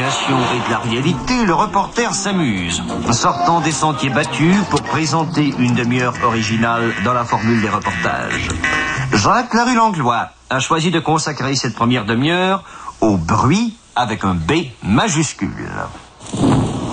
l'imagination et de la réalité, le reporter s'amuse, sortant des sentiers battus pour présenter une demi-heure originale dans la formule des reportages. Jacques Larue-Langlois a choisi de consacrer cette première demi-heure au bruit avec un B majuscule.